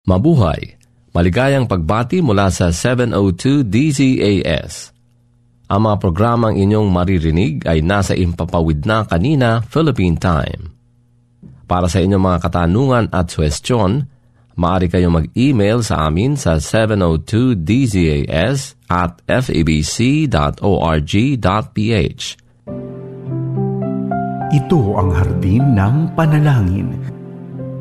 Mabuhay! Maligayang pagbati mula sa 702 DZAS. Ang mga programang inyong maririnig ay nasa Impapawid na Kanina, Philippine Time. Para sa inyong mga katanungan at suwestyon, maaari kayong mag-email sa amin sa 702dzas@febc.org.ph. Ito ang hardin ng panalangin